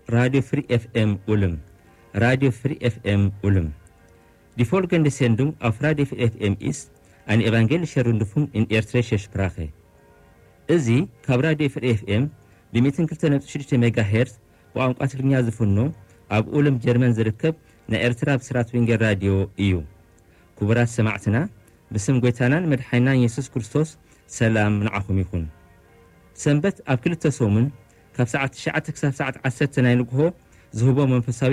Radio Free FM Ulm. Radio Free FM Ulm. Die folgende Sendung auf Radio Free FM ist eine evangelische Rundfunk in eritreischer Sprache. እዚ ካብ Radio Free FM ብ102.6 ሜጋሄርዝ ቋንቋ ትግርኛ ዝፍኖ ኣብ ኡለም ጀርመን ዝርከብ ናይ ኤርትራ ብስራት ወንጌል ራድዮ እዩ። ክቡራት ሰማዕትና ብስም ጎይታናን መድኃኒናን ኢየሱስ ክርስቶስ ሰላም ንዓኹም ይኹን። ሰንበት ኣብ ክልተ ሰሙን ካብ ሰዓት 9 ክሳብ ሰዓት 10 ናይ ንግሆ ዝህቦ መንፈሳዊ